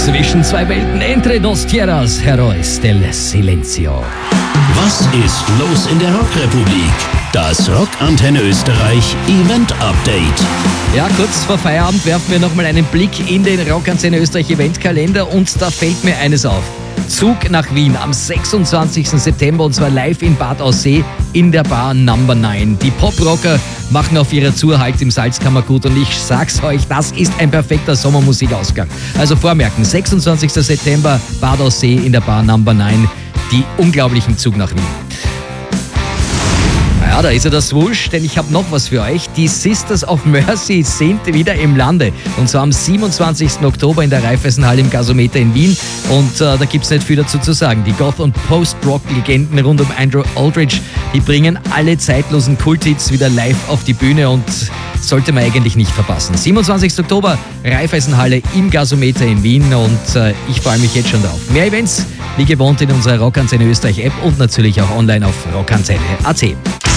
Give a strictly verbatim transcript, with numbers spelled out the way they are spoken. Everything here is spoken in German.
Zwischen zwei Welten, entre dos tierras, Heroes del Silencio. Was ist los in der Rockrepublik? Das Rockantenne Österreich Event Update. Ja, kurz vor Feierabend werfen wir nochmal einen Blick in den Rockantenne Österreich Eventkalender und da fällt mir eines auf. Zug nach Wien am sechsundzwanzigsten September und zwar live in Bad Aussee in der Bar Number neun. Die Poprocker machen auf ihrer Tour Halt im Salzkammergut und ich sag's euch, das ist ein perfekter Sommermusikausgang. Also vormerken, sechsundzwanzigsten September Bad Aussee in der Bar Number neun, die unglaublichen Zug nach Wien. Ja, da ist ja das Wurscht, denn ich habe noch was für euch. Die Sisters of Mercy sind wieder im Lande. Und zwar am siebenundzwanzigsten Oktober in der Raiffeisenhalle im Gasometer in Wien. Und äh, da gibt's nicht viel dazu zu sagen. Die Goth- und Post-Rock-Legenden rund um Andrew Aldridge, die bringen alle zeitlosen Kulthits wieder live auf die Bühne und sollte man eigentlich nicht verpassen. siebenundzwanzigsten Oktober, Raiffeisenhalle im Gasometer in Wien und äh, ich freue mich jetzt schon drauf. Mehr Events, wie gewohnt in unserer Rockantenne Österreich App und natürlich auch online auf rockantenne punkt at.